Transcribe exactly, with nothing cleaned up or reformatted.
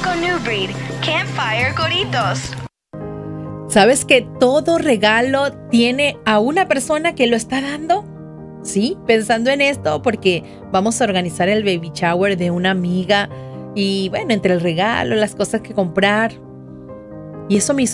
con New Breed, Campfire Coritos. ¿Sabes que todo regalo tiene a una persona que lo está dando? Sí, pensando en esto porque vamos a organizar el baby shower de una amiga y bueno, entre el regalo, las cosas que comprar. Y eso me hizo